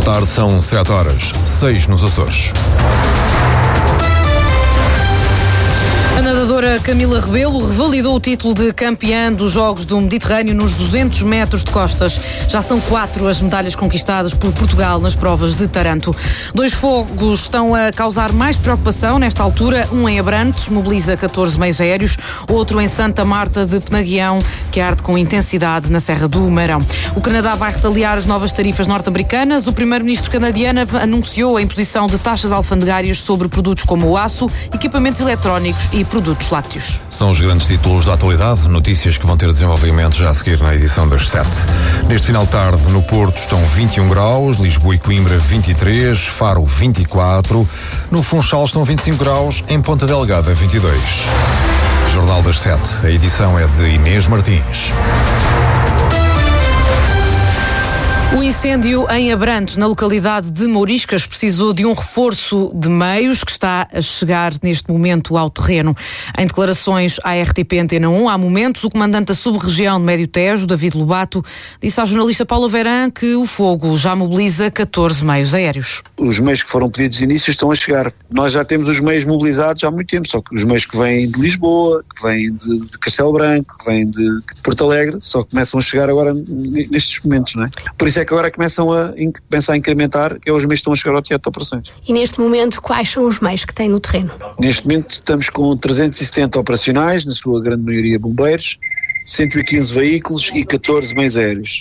tarde, são 7h06 nos Açores. A nadadora Camila Rebelo revalidou o título de campeã dos Jogos do Mediterrâneo nos 200 metros de costas. Já são 4 as medalhas conquistadas por Portugal nas provas de Taranto. 2 fogos estão a causar mais preocupação nesta altura. Um em Abrantes, mobiliza 14 meios aéreos. Outro em Santa Marta de Penaguião, que arde com intensidade na Serra do Marão. O Canadá vai retaliar as novas tarifas norte-americanas. O primeiro-ministro canadiano anunciou a imposição de taxas alfandegárias sobre produtos como o aço, equipamentos eletrónicos e produtos lácteos. São os grandes títulos da atualidade, notícias que vão ter desenvolvimento já a seguir na edição das 7. Neste final de tarde, no Porto estão 21 graus, Lisboa e Coimbra 23, Faro 24, no Funchal estão 25 graus, em Ponta Delgada 22. Jornal das 7, a edição é de Inês Martins. O incêndio em Abrantes, na localidade de Mouriscas, precisou de um reforço de meios que está a chegar neste momento ao terreno. Em declarações à RTP Antena 1, há momentos, o comandante da sub-região de Médio Tejo, David Lobato, disse à jornalista Paula Verã que o fogo já mobiliza 14 meios aéreos. Os meios que foram pedidos de início estão a chegar. Nós já temos os meios mobilizados há muito tempo, só que os meios que vêm de Lisboa, que vêm de Castelo Branco, que vêm de Porto Alegre, só começam a chegar agora nestes momentos, não é? Por isso é que agora começam a pensar em incrementar, que é os meios que estão a chegar ao teatro de operações. E neste momento, quais são os meios que têm no terreno? Neste momento estamos com 370 operacionais, na sua grande maioria bombeiros, 115 veículos e 14 meios aéreos.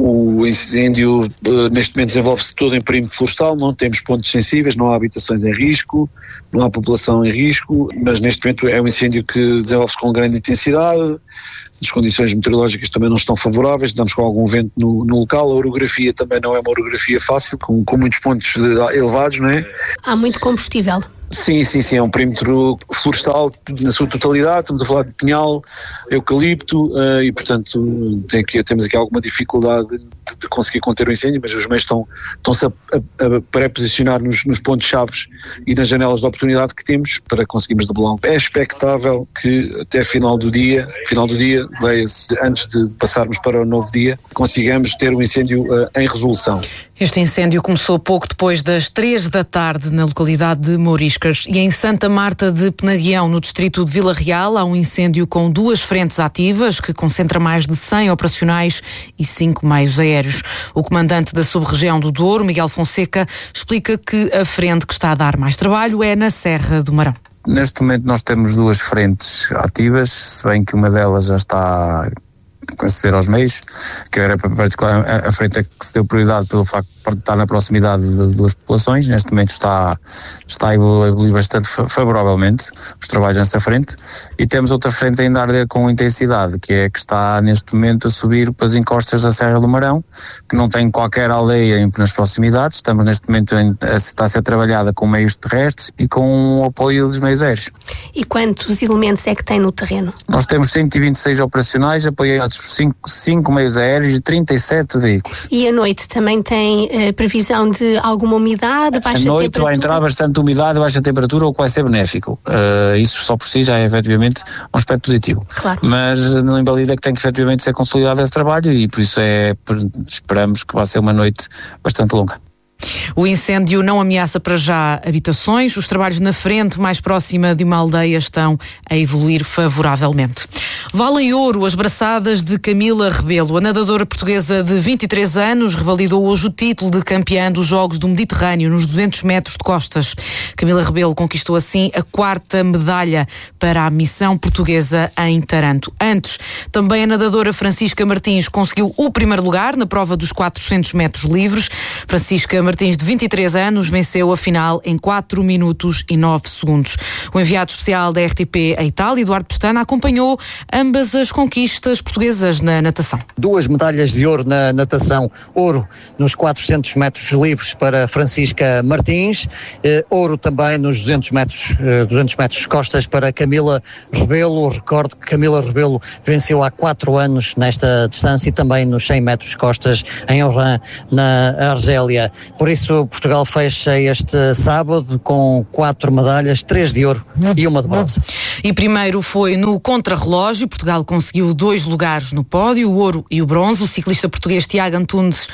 O incêndio neste momento desenvolve-se todo em perímetro florestal, não temos pontos sensíveis, não há habitações em risco, não há população em risco, mas neste momento é um incêndio que desenvolve-se com grande intensidade. As condições meteorológicas também não estão favoráveis, estamos com algum vento no local, a orografia também não é uma orografia fácil, com muitos pontos elevados, não é? Há muito combustível. Sim, é um perímetro florestal na sua totalidade, estamos a falar de pinhal, eucalipto e portanto temos aqui alguma dificuldade de conseguir conter o incêndio, mas os meios estão-se a pré-posicionar nos pontos-chaves e nas janelas de oportunidade que temos para conseguirmos debelar. É expectável que até final do dia, leia-se, antes de passarmos para o novo dia, consigamos ter o incêndio em resolução. Este incêndio começou pouco depois das 3 da tarde na localidade de Mouriscas e em Santa Marta de Penaguião, no distrito de Vila Real, há um incêndio com 2 frentes ativas que concentra mais de 100 operacionais e 5 meios aéreos. O comandante da sub-região do Douro, Miguel Fonseca, explica que a frente que está a dar mais trabalho é na Serra do Marão. Neste momento nós temos 2 frentes ativas, se bem que uma delas já está a aceder aos meios, que era particular a frente que se deu prioridade pelo facto de estar na proximidade de 2 populações. Neste momento está a evoluir bastante favoravelmente os trabalhos nessa frente, e temos outra frente ainda a arder com intensidade, que está neste momento a subir pelas encostas da Serra do Marão, que não tem qualquer aldeia nas proximidades. Estamos neste momento está a ser trabalhada com meios terrestres e com o apoio dos meios aéreos. E quantos elementos é que tem no terreno? Nós temos 126 operacionais apoiados por 5 meios aéreos e 37 veículos. E à noite também tem previsão de alguma umidade, baixa temperatura? À noite vai entrar bastante umidade, baixa temperatura, o que vai ser benéfico. Isso só por si já é efetivamente um aspecto positivo. Claro. Mas não invalida que tem que efetivamente ser consolidado esse trabalho, e por isso esperamos que vai ser uma noite bastante longa. O incêndio não ameaça para já habitações. Os trabalhos na frente mais próxima de uma aldeia estão a evoluir favoravelmente. Valem ouro as braçadas de Camila Rebelo. A nadadora portuguesa de 23 anos revalidou hoje o título de campeã dos Jogos do Mediterrâneo nos 200 metros de costas. Camila Rebelo conquistou assim a 4ª medalha para a missão portuguesa em Taranto. Antes, também a nadadora Francisca Martins conseguiu o primeiro lugar na prova dos 400 metros livres. Francisca Martins, de 23 anos, venceu a final em 4 minutos e 9 segundos. O enviado especial da RTP à Itália, Eduardo Pestana, acompanhou ambas as conquistas portuguesas na natação. 2 medalhas de ouro na natação. Ouro nos 400 metros livres para Francisca Martins. Ouro também nos 200 metros costas para Camila Rebelo. Recordo que Camila Rebelo venceu há 4 anos nesta distância, e também nos 100 metros costas em Oran, na Argélia. Por isso, Portugal fecha este sábado com 4 medalhas, 3 de ouro e 1 de bronze. E primeiro foi no contrarrelógio. Portugal conseguiu 2 lugares no pódio, o ouro e o bronze. O ciclista português Tiago Antunes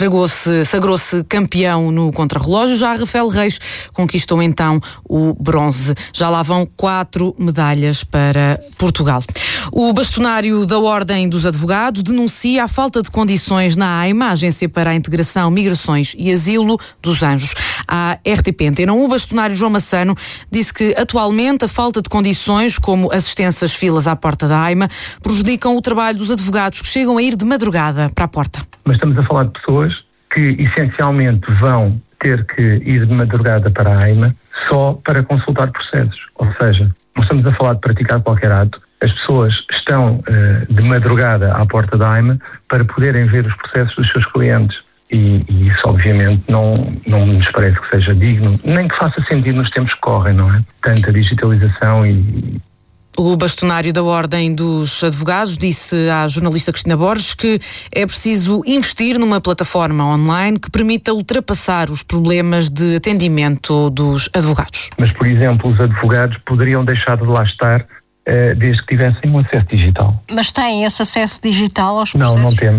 sagrou-se campeão no contrarrelógio. Já Rafael Reis conquistou então o bronze. Já lá vão 4 medalhas para Portugal. O bastonário da Ordem dos Advogados denuncia a falta de condições na AIMA, a Agência para a Integração, Migrações e Asilo dos Anjos. A RTP Antena 1, o bastonário João Massano disse que atualmente a falta de condições, como as extensas filas à porta da AIMA, prejudicam o trabalho dos advogados que chegam a ir de madrugada para a porta. Mas estamos a falar de pessoas que essencialmente vão ter que ir de madrugada para a AIMA só para consultar processos. Ou seja, não estamos a falar de praticar qualquer ato. As pessoas estão de madrugada à porta da AIMA para poderem ver os processos dos seus clientes. E isso, obviamente, não nos parece que seja digno, nem que faça sentido nos tempos que correm, não é? Tanta digitalização e... O bastonário da Ordem dos Advogados disse à jornalista Cristina Borges que é preciso investir numa plataforma online que permita ultrapassar os problemas de atendimento dos advogados. Mas, por exemplo, os advogados poderiam deixar de lá estar desde que tivessem um acesso digital. Mas têm esse acesso digital aos processos?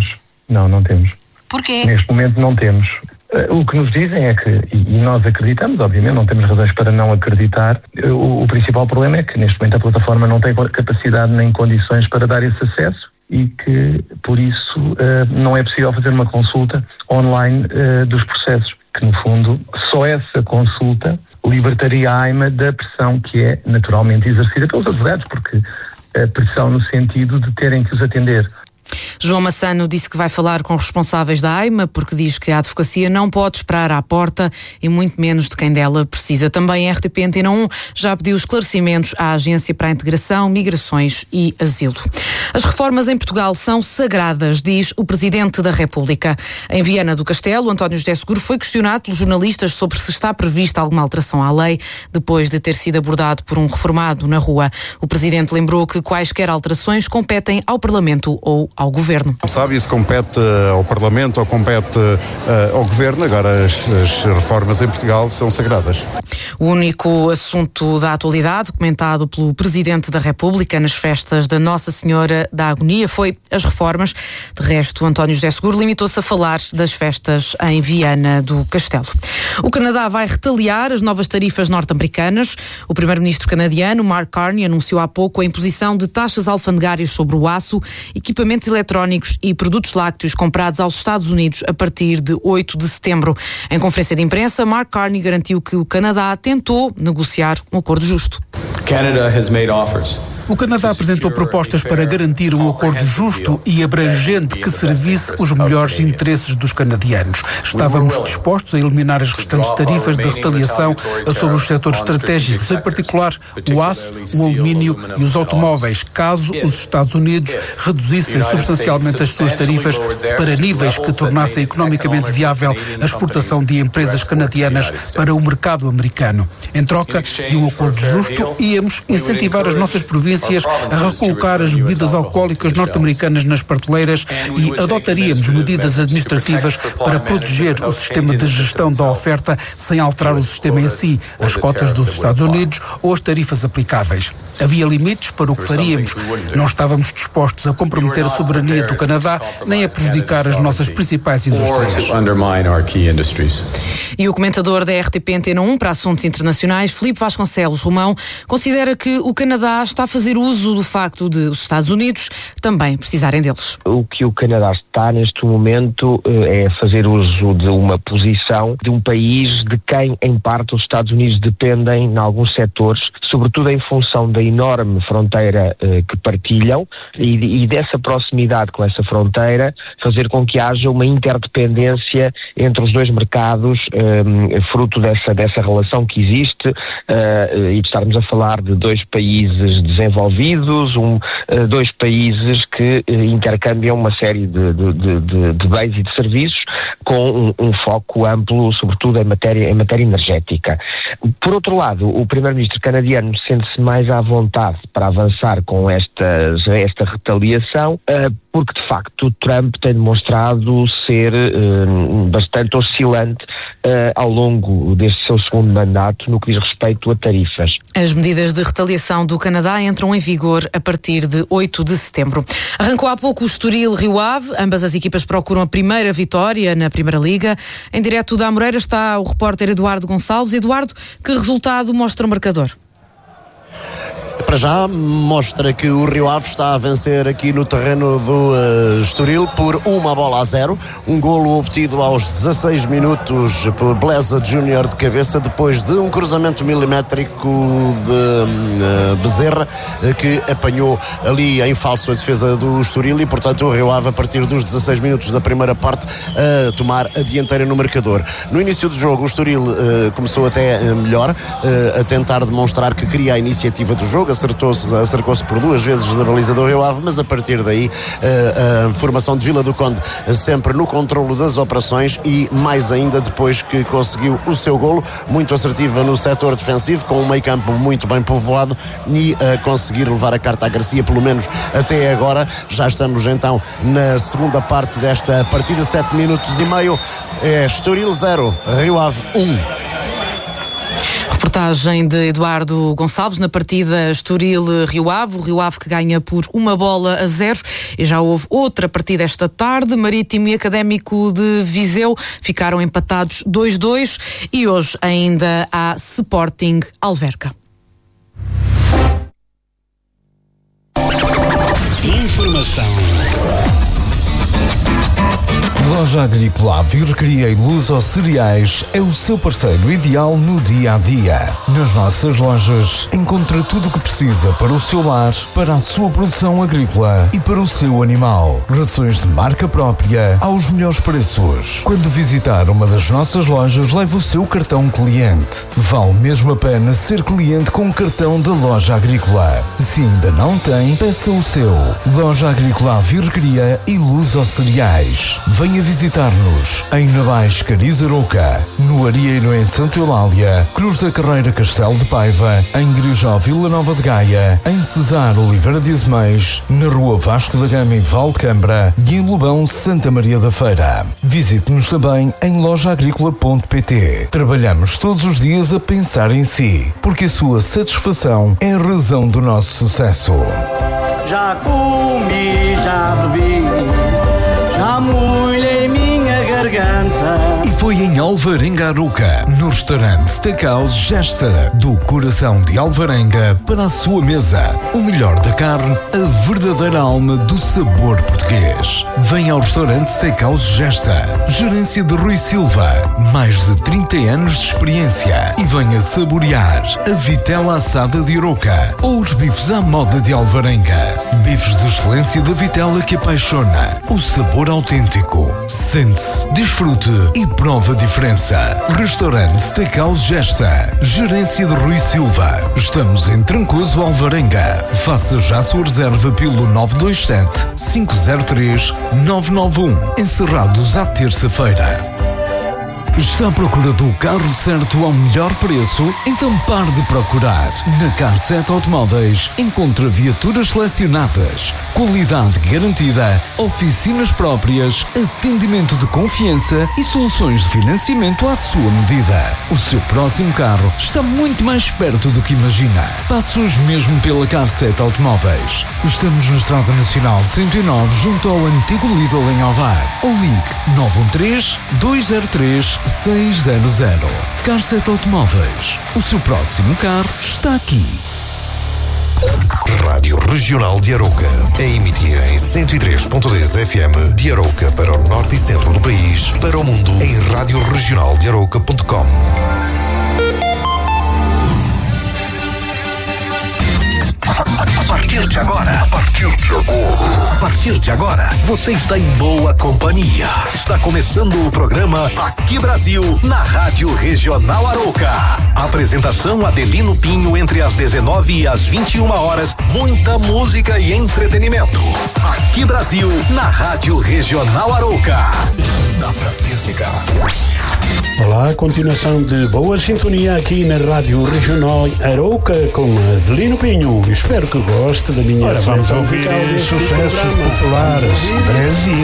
Não temos. Porquê? Neste momento não temos. O que nos dizem é que, e nós acreditamos, obviamente, não temos razões para não acreditar, o principal problema é que neste momento a plataforma não tem capacidade nem condições para dar esse acesso e que, por isso, não é possível fazer uma consulta online dos processos, que no fundo só essa consulta libertaria a AIMA da pressão que é naturalmente exercida pelos advogados, porque a pressão no sentido de terem que os atender. João Massano disse que vai falar com os responsáveis da AIMA porque diz que a advocacia não pode esperar à porta e muito menos de quem dela precisa. Também a RTP Antena 1 já pediu esclarecimentos à Agência para a Integração, Migrações e Asilo. As reformas em Portugal são sagradas, diz o Presidente da República. Em Viana do Castelo, António José Seguro foi questionado pelos jornalistas sobre se está prevista alguma alteração à lei depois de ter sido abordado por um reformado na rua. O Presidente lembrou que quaisquer alterações competem ao Parlamento ou ao Governo. Sabe, isso compete ao Parlamento ou compete ao Governo. Agora as reformas em Portugal são sagradas. O único assunto da atualidade comentado pelo Presidente da República nas festas da Nossa Senhora da Agonia foi as reformas. De resto, António José Seguro limitou-se a falar das festas em Viana do Castelo. O Canadá vai retaliar as novas tarifas norte-americanas. O primeiro-ministro canadiano, Mark Carney, anunciou há pouco a imposição de taxas alfandegárias sobre o aço, equipamentos eletrónicos e produtos lácteos comprados aos Estados Unidos a partir de 8 de setembro. Em conferência de imprensa, Mark Carney garantiu que o Canadá tentou negociar um acordo justo. O Canadá apresentou propostas para garantir um acordo justo e abrangente que servisse os melhores interesses dos canadianos. Estávamos dispostos a eliminar as restantes tarifas de retaliação sobre os setores estratégicos, em particular o aço, o alumínio e os automóveis, caso os Estados Unidos reduzissem substancialmente as suas tarifas para níveis que tornassem economicamente viável a exportação de empresas canadianas para o mercado americano. Em troca de um acordo justo, íamos incentivar as nossas províncias a recolocar as bebidas alcoólicas norte-americanas nas prateleiras e adotaríamos medidas administrativas para proteger o sistema de gestão da oferta sem alterar o sistema em si, as cotas dos Estados Unidos ou as tarifas aplicáveis. Havia limites para o que faríamos. Não estávamos dispostos a comprometer a soberania do Canadá nem a prejudicar as nossas principais indústrias. E o comentador da RTP Antena 1 para assuntos internacionais, Filipe Vasconcelos Romão, considera que o Canadá está a fazer uso do facto de os Estados Unidos também precisarem deles. O que o Canadá está neste momento é fazer uso de uma posição de um país de quem, em parte, os Estados Unidos dependem em alguns setores, sobretudo em função da enorme fronteira que partilham e dessa proximidade com essa fronteira, fazer com que haja uma interdependência entre os dois mercados, fruto dessa relação que existe e de estarmos a falar de dois países desenvolvidos envolvidos, dois países que intercambiam uma série de bens e de serviços com um foco amplo, sobretudo em matéria energética. Por outro lado, o primeiro-ministro canadiano sente-se mais à vontade para avançar com esta retaliação, porque de facto Trump tem demonstrado ser bastante oscilante ao longo deste seu segundo mandato no que diz respeito a tarifas. As medidas de retaliação do Canadá entram em vigor a partir de 8 de setembro. Arrancou há pouco o Estoril-Rio Ave, ambas as equipas procuram a primeira vitória na Primeira Liga. Em direto da Amoreira está o repórter Eduardo Gonçalves. Eduardo, que resultado mostra o marcador? Para já mostra que o Rio Ave está a vencer aqui no terreno do Estoril por 1-0, um golo obtido aos 16 minutos por Blesa Júnior de cabeça, depois de um cruzamento milimétrico de Bezerra, que apanhou ali em falso a defesa do Estoril, e portanto o Rio Ave, a partir dos 16 minutos da primeira parte, a tomar a dianteira no marcador. No início do jogo o Estoril começou até melhor, a tentar demonstrar que queria a iniciativa do jogo, acercou-se por duas vezes da baliza do Rio Ave, mas a partir daí a formação de Vila do Conde sempre no controlo das operações, e mais ainda depois que conseguiu o seu golo, muito assertiva no setor defensivo, com um meio campo muito bem povoado, e a conseguir levar a carta à Garcia, pelo menos até agora. Já estamos então na segunda parte desta partida, 7 minutos e meio, é Estoril 0, Rio Ave 1. Reportagem de Eduardo Gonçalves na partida Estoril-Rio Ave. O Rio Ave que ganha por 1-0. E já houve outra partida esta tarde. Marítimo e Académico de Viseu ficaram empatados 2-2. E hoje ainda há Sporting Alverca. Informação. Loja Agrícola Virgueria e Luz aos Cereais é o seu parceiro ideal no dia-a-dia. Nas nossas lojas encontra tudo o que precisa para o seu lar, para a sua produção agrícola e para o seu animal. Rações de marca própria aos melhores preços. Quando visitar uma das nossas lojas, leve o seu cartão cliente. Vale mesmo a pena ser cliente com o cartão da Loja Agrícola. Se ainda não tem, peça o seu. Loja Agrícola Virgueria e Luz aos Cereais. Venha visitar-nos em Navais Carizarouca, no Arieiro em Santa Eulália, Cruz da Carreira Castelo de Paiva, em Grijó Vila Nova de Gaia, em Cesar Oliveira de Azeméis, na Rua Vasco da Gama em Valdecambra e em Lobão Santa Maria da Feira. Visite-nos também em lojaagricola.pt. Trabalhamos todos os dias a pensar em si, porque a sua satisfação é a razão do nosso sucesso. Já comi, já bebi, já molhei minha garganta. E foi em Alvarenga Arouca, no restaurante Steakhouse Gesta, do coração de Alvarenga para a sua mesa. O melhor da carne, a verdadeira alma do sabor português. Venha ao restaurante Steakhouse Gesta, gerência de Rui Silva, mais de 30 anos de experiência. E venha saborear a vitela assada de Arouca ou os bifes à moda de Alvarenga. Bifes de excelência da vitela que apaixona. O sabor autêntico. Sente-se, desfrute e prova a diferença. Restaurante Steakhouse Gesta, gerência de Rui Silva. Estamos em Trancoso, Alvarenga. Faça já a sua reserva pelo 927-503-991. Encerrados à terça-feira. Está à procura do carro certo ao melhor preço? Então pare de procurar. Na Car7 Automóveis encontra viaturas selecionadas, qualidade garantida, oficinas próprias, atendimento de confiança e soluções de financiamento à sua medida. O seu próximo carro está muito mais perto do que imagina. Passe hoje mesmo pela Car7 Automóveis. Estamos na Estrada Nacional 109, junto ao antigo Lidl em Alvar. Ou ligue 913-203-600. Car7 Automóveis. O seu próximo carro está aqui. Rádio Regional de Arouca. A emitir em 103.10 FM de Arouca para o norte e centro do país, para o mundo em radioregionaldearouca.com. A partir de agora, partir de agora, você está em boa companhia. Está começando o programa Aqui Brasil, na Rádio Regional Arouca. Apresentação Adelino Pinho, entre as 19 e as 21 horas. Muita música e entretenimento. Aqui Brasil, na Rádio Regional Arouca. Dá pra desligar. Olá, continuação de boa sintonia aqui na Rádio Regional Arouca com Adelino Pinho. Espero que goste da minha vamos ouvir sucessos populares. Brasil.